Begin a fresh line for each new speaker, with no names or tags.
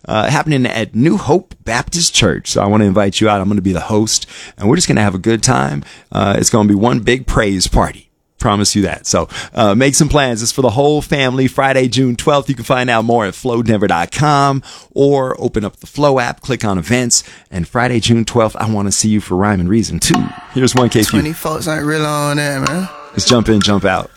happening at New Hope Baptist Church. So I want to invite you out. I'm going to be the host, and we're just going to have a good time. It's going to be one big praise party. Promise you that. So make some plans. It's for the whole family. Friday, June 12th. You can find out more at flowdenver.com or open up the Flow app, click on events. And Friday, June 12th, I want to see you for Rhyme and Reason too. Here's one KQ.
20 folks ain't real on that, man.
Let's jump in, jump out.